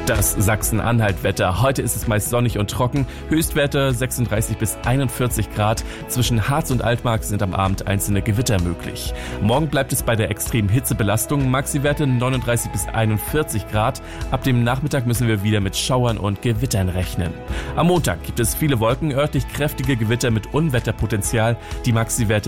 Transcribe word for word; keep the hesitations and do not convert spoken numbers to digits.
Das Sachsen-Anhalt-Wetter. Heute ist es meist sonnig und trocken. Höchstwerte sechsunddreißig bis einundvierzig Grad. Zwischen Harz und Altmark sind am Abend einzelne Gewitter möglich. Morgen bleibt es bei der extremen Hitzebelastung. Maxiwerte neununddreißig bis einundvierzig Grad. Ab dem Nachmittag müssen wir wieder mit Schauern und Gewittern rechnen. Am Montag gibt es viele Wolken, örtlich kräftige Gewitter mit Unwetterpotenzial. Die Maxiwerte